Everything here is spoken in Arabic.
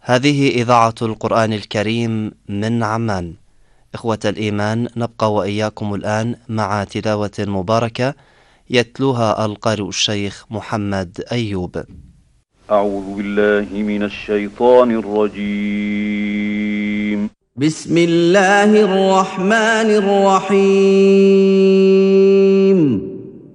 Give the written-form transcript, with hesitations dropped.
هذه إذاعة القرآن الكريم من عمان. إخوة الإيمان، نبقى وإياكم الآن مع تلاوة مباركة يتلوها القارئ الشيخ محمد أيوب. أعوذ بالله من الشيطان الرجيم. بسم الله الرحمن الرحيم.